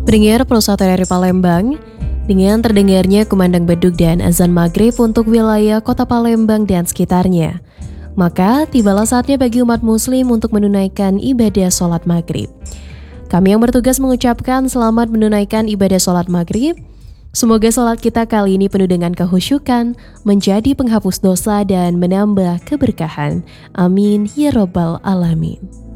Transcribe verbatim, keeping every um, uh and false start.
Pendengar Pro satu R R I Palembang, dengan terdengarnya kumandang beduk dan azan maghrib untuk wilayah kota Palembang dan sekitarnya, maka tibalah saatnya bagi umat muslim untuk menunaikan ibadah sholat maghrib. Kami yang bertugas mengucapkan selamat menunaikan ibadah sholat maghrib. Semoga sholat kita kali ini penuh dengan kehusyukan, menjadi penghapus dosa dan menambah keberkahan. Amin ya Rabbal Alamin.